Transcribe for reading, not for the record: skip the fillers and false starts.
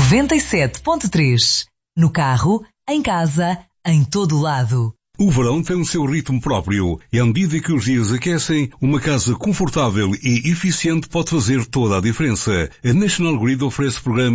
97.3. No carro, em casa, em todo lado. O verão tem o seu ritmo próprio e à medida que os dias aquecem, uma casa confortável e eficiente pode fazer toda a diferença. A National Grid oferece programas